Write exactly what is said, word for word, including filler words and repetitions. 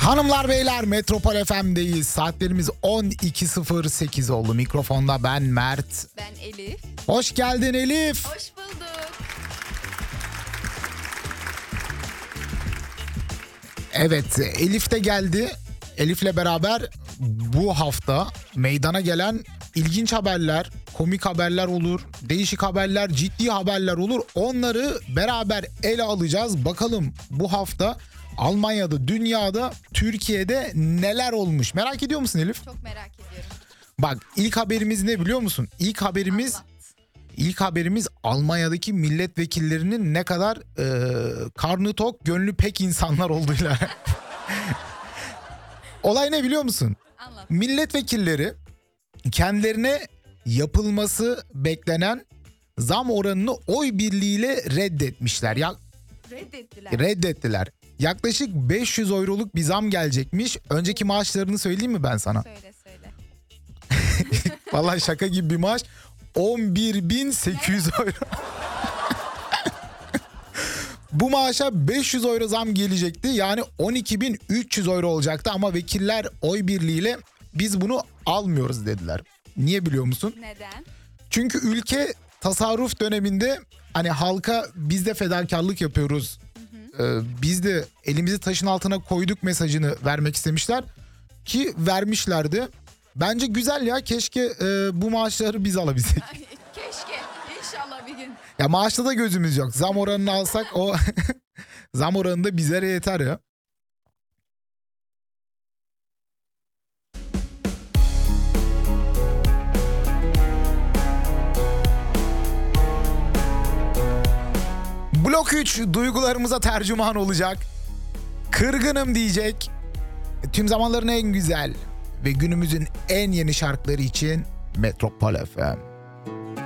Hanımlar beyler, Metropol F M'deyiz. Saatlerimiz on iki sıfır sekiz oldu. Mikrofonda ben Mert. Ben Elif. Hoş geldin Elif. Hoş bulduk. Evet, Elif de geldi. Elif'le beraber bu hafta meydana gelen ilginç haberler, komik haberler olur, değişik haberler, ciddi haberler olur. Onları beraber ele alacağız. Bakalım bu hafta Almanya'da, dünyada, Türkiye'de neler olmuş? Merak ediyor musun Elif? Çok merak ediyorum. Bak, ilk haberimiz ne biliyor musun? İlk haberimiz Anlat. ilk haberimiz Almanya'daki milletvekillerinin ne kadar e, karnı tok, gönlü pek insanlar olduğuyla. Olay ne biliyor musun? Anlat. Milletvekilleri kendilerine yapılması beklenen zam oranını oy birliğiyle reddetmişler. Ya Reddettiler. reddettiler. Yaklaşık beş yüz euroluk bir zam gelecekmiş. Önceki maaşlarını söyleyeyim mi ben sana? Söyle söyle. Vallahi şaka gibi bir maaş. on bir bin sekiz yüz euro. Bu maaşa beş yüz euro zam gelecekti. Yani on iki bin üç yüz euro olacaktı ama vekiller oy birliğiyle biz bunu almıyoruz dediler. Niye biliyor musun? Neden? Çünkü ülke tasarruf döneminde hani halka biz de fedakarlık yapıyoruz. Ee, biz de elimizi taşın altına koyduk mesajını vermek istemişler. Ki vermişlerdi. Bence güzel ya, keşke e, bu maaşları biz alabilsek. Ay, keşke. İnşallah bir gün. Ya maaşta da gözümüz yok. Zam oranını alsak o zam oranı da bizlere yeter ya. Blok üç duygularımıza tercüman olacak. Kırgınım diyecek. Tüm zamanların en güzel ve günümüzün en yeni şarkıları için Metropol F M.